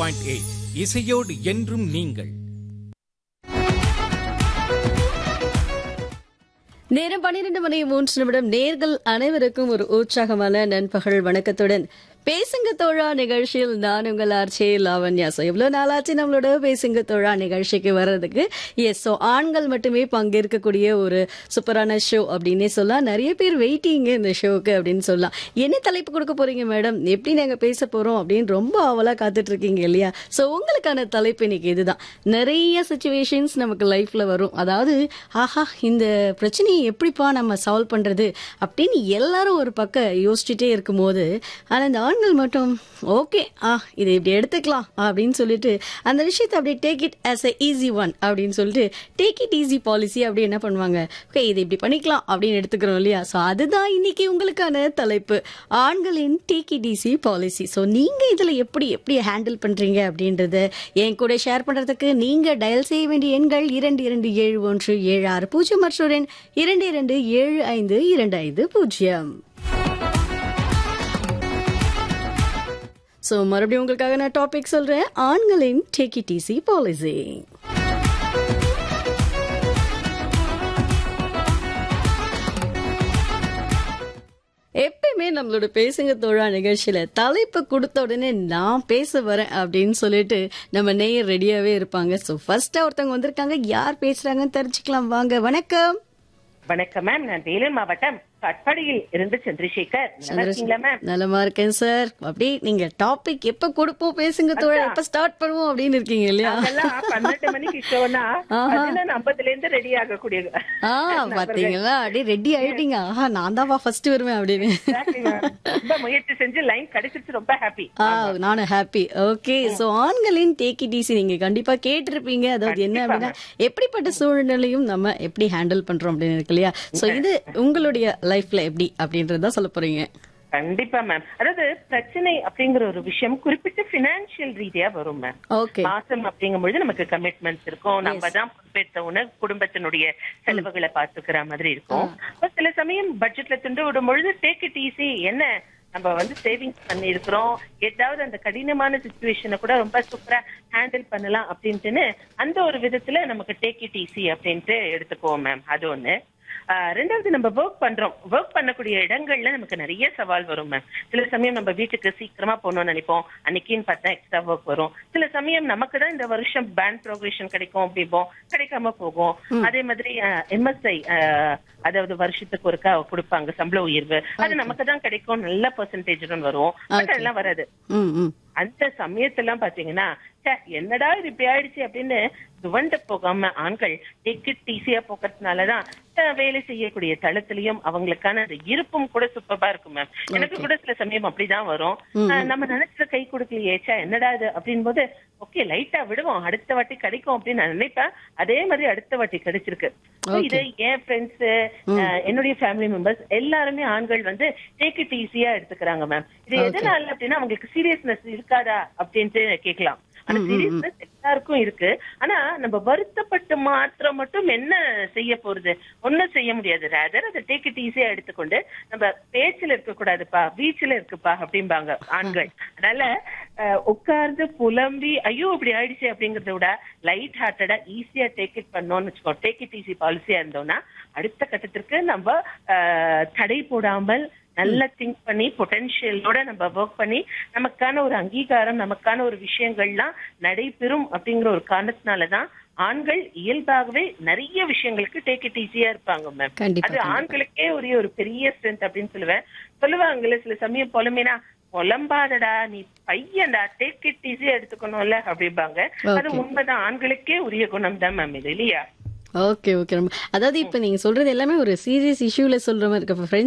90.8 இசையோடு என்றும் நீங்கள். நேரம் 12:03. நேர்கள் அனைவருக்கும் ஒரு உற்சாகமான நண்பகல் வணக்கத்துடன் பேசுங்க தோழா நிகழ்ச்சியில் நான் உங்கள் ஆர்ச்சே லாவண்யா. ஸோ எவ்வளோ நாளாச்சு நம்மளோட பேசுங்க தோழா நிகழ்ச்சிக்கு வர்றதுக்கு. ஸோ ஆண்கள் மட்டுமே பங்கேற்கக்கூடிய ஒரு சூப்பரான ஷோ அப்படின்னே சொல்லலாம். நிறைய பேர் வெயிட்டிங்க இந்த ஷோக்கு அப்படின்னு சொல்லலாம். என்ன தலைப்பு கொடுக்க போறீங்க மேடம், எப்படி நாங்கள் பேச போறோம் அப்படின்னு ரொம்ப ஆவலாக காத்துட்டு இருக்கீங்க இல்லையா? ஸோ உங்களுக்கான தலைப்பு இன்னைக்கு இதுதான். நிறைய சுச்சுவேஷன்ஸ் நமக்கு லைஃப்ல வரும். அதாவது ஆஹா இந்த பிரச்சனையை எப்படிப்பா நம்ம சால்வ் பண்றது அப்படின்னு எல்லாரும் ஒரு பக்கம் யோசிச்சுட்டே இருக்கும்போது, ஆனால் இந்த ஆண்கள் மட்டும் ஓகே இதை இப்படி எடுத்துக்கலாம் அப்படின்னு சொல்லிட்டு அந்த விஷயத்தை அப்படியே take it as a easy one அப்படின்னு சொல்லிட்டு டேக் இட் ஈஸி பாலிசி அப்படி என்ன பண்ணுவாங்க, ஓகே இதை இப்படி பண்ணிக்கலாம் அப்படின்னு எடுத்துக்கிறோம் இல்லையா? ஸோ அதுதான் இன்னைக்கு உங்களுக்கான தலைப்பு, ஆண்களின் take it easy policy. So நீங்க இதுல எப்படி ஹேண்டில் பண்றீங்க அப்படின்றத என் கூட ஷேர் பண்றதுக்கு நீங்க டயல் செய்ய வேண்டிய எண்கள் 227176 மற்றொரு எண் 22752550. ஸோ மறுபடியும் உங்களுக்காக நான் டாபிக் சொல்றேன், ஆண்களின் டேக் இட் ஈஸி பாலிசி. எப்பயுமே நம்மளோட பேசுங்க தோழா நிகழ்ச்சியில தலைப்பு கொடுத்த உடனே நான் பேச வரேன் அப்படின்னு சொல்லிட்டு நம்ம நேயர் ரெடியாவே இருப்பாங்க. ஸோ ஃபர்ஸ்டா ஒருத்தவங்க வந்திருக்காங்க, யார் பேசுறாங்கன்னு தெரிஞ்சுக்கலாம் வாங்க. வணக்கம். வணக்கம் மேம், நான் வேலூர் மாவட்டம் கட்பாடியில் இருந்து சந்திரசேகர். நல்லா இருக்கீங்களா மேம்? நலமா இருக்கேன் சார். அப்படி நீங்க டாபிக் எப்ப கொடுப்போம் பேசுங்க தோழா, எப்ப ஸ்டார்ட் பண்ணுவோம் அப்படின்னு இருக்கீங்க இல்லையா? 12 மணிக்கு ஷோனா 50ல இருந்து ரெடி ஆகக்கூடிய. பாத்தீங்களா, அப்படியே ரெடி ஆயிட்டீங்க. நான் தான் ஃபர்ஸ்ட் வருவேன் அப்படின்னு. ரொம்ப முயற்சி செஞ்சு லைன் கிடைச்சிருச்சு, ரொம்ப ஹாப்பி. நானும் ஹாப்பி. ஓகே, சோ ஆண்களின் டேக் இட் ஈஸி நீங்க கண்டிப்பா கேட்டிருப்பீங்க. அதாவது என்ன அப்படின்னா எப்படிப்பட்ட சூழ்நிலையும் நம்ம எப்படி ஹேண்டில் பண்றோம் அப்படின்னு இருக்கு இல்லையா? சோ இது உங்களுடைய லைஃப்ல எப்படி அப்படின்றத சொல்ல போறீங்க. கண்டிப்பா மேம். அதாவது பிரச்சனை அப்படிங்கிற ஒரு விஷயம் குறிப்பிட்ட பினான்சியல் ரீதியா வரும் மேம். மாசம் அப்படிங்கும்பொழுது நமக்கு கமிட்மெண்ட்ஸ் இருக்கும், நம்ம தான் பொறுப்பேற்ற குடும்பத்தினுடைய செலவுகளை பாத்துக்கிற மாதிரி இருக்கும். சில சமயம் பட்ஜெட்ல திண்டு விடும் பொழுது டேக் இட் ஈஸி, என்ன நம்ம சேவிங்ஸ் பண்ணி இருக்கிறோம், ஏதாவது அந்த கடினமான சிச்சுவேஷனை கூட ரொம்ப சூப்பரா ஹேண்டில் பண்ணலாம் அப்படின்ட்டுன்னு அந்த ஒரு விதத்துல நமக்கு டேக் இட் ஈஸி அப்படின்ட்டு எடுத்துக்குவோம் மேம். அது ஒண்ணு. ரெண்டாவது, நம்ம ஒர்க் பண்ணக்கூடிய இடங்கள்ல நமக்கு நிறைய சவால் வரும் மேம். சில சமயம் நம்ம வீட்டுக்கு சீக்கிரமா போகணும்னு நினைப்போம், அன்னைக்குன்னு பார்த்தா எக்ஸ்ட்ரா ஒர்க் வரும். சில சமயம் நமக்கு தான் இந்த வருஷம் பேண்ட் ப்ரோக்ரேஷன் கிடைக்கும் அப்படிப்போம், கிடைக்காம போகும். அதே மாதிரி MSI, அதாவது வருஷத்துக்கு ஒருக்கா கொடுப்பாங்க சம்பள உயர்வு, அது நமக்கு தான் கிடைக்கும், நல்ல பெர்சன்டேஜ் வரும், பட் அதெல்லாம் வராது. அந்த சமயத்தெல்லாம் பாத்தீங்கன்னா என்னடா இது இப்படி ஆயிடுச்சு அப்படின்னு துவண்டு போகாம ஆண்கள் டேக் இட் ஈஸியா போக்கிறதுனாலதான் வேலை செய்யக்கூடிய தளத்திலையும் அவங்களுக்கான அந்த இருப்பும் கூட சூப்பரா இருக்கும் மேம். எனக்கு கூட சில சமயம் அப்படிதான் வரும், நம்ம நினைச்சத கை கொடுக்கலையேச்சா என்னடா இது அப்படின் போது ஓகே லைட்டா விடுவோம், அடுத்த வாட்டி கிடைக்கும் அப்படின்னு நான் நினைப்பேன். அதே மாதிரி அடுத்த வாட்டி கிடைச்சிருக்கு. இது என் ஃப்ரெண்ட்ஸ், என்னுடைய ஃபேமிலி மெம்பர்ஸ் எல்லாருமே ஆண்கள் டேக் இட் ஈஸியா எடுத்துக்கிறாங்க மேம். இது எதனால அப்படின்னா அவங்களுக்கு சீரியஸ்னஸ் இருக்காதா அப்படின்ட்டு கேட்கலாம். ஆனா சீரியஸ்னஸ் எல்லாருக்கும் இருக்கு. ஆனா நம்ம வருத்தப்பட்டு மாத்திரம் மட்டும் என்ன செய்ய போறது, ஒன்னும் செய்ய முடியாது. ரேதர் அதை டேக் இட் ஈஸியா எடுத்துக்கொண்டு நம்ம பேச்சுல இருக்க கூடாதுப்பா, பீச்ல இருக்குப்பா அப்படிம்பாங்க ஆண்கள். அதனால உட்கார்ந்து புலம்பி ஐயோ இப்படி ஆயிடுச்சு அப்படிங்கறத விட லைட் ஹார்ட்டடா ஈஸியா டேக் இட் பண்ணோம்னு வச்சுக்கோ, டேக் இட் ஈஸி பாலிசியா இருந்தோம்னா அடுத்த கட்டத்திற்கு நம்ம தடை போடாமல் நல்லா திங்க் பண்ணி பொட்டன்ஷியலோட நம்ம ஒர்க் பண்ணி நமக்கான ஒரு அங்கீகாரம், நமக்கான ஒரு விஷயங்கள்லாம் நடைபெறும் அப்படிங்கிற ஒரு காரணத்தினாலதான் ஆண்கள் இயல்பாகவே நிறைய விஷயங்களுக்கு டேக் இட் ஈஸியா இருப்பாங்க மேம். அது ஆண்களுக்கே ஒரு பெரிய ஸ்ட்ரென்த் அப்படின்னு சொல்லுவாங்கல்ல. சில சமயம் புலம்பாதடா நீ பையன்டா, டேக் இட் ஈஸியா எடுத்துக்கணும்ல அப்படிம்பாங்க. அது உண்மைதான், ஆண்களுக்கே உரிய குணம் தான் மேம் இது இல்லையா? ஓகே. அதாவது இப்ப நீங்க சொல்றது எல்லாமே ஒரு சீரியஸ் இஷ்யூல சொல்ற மாதிரி இருக்கு.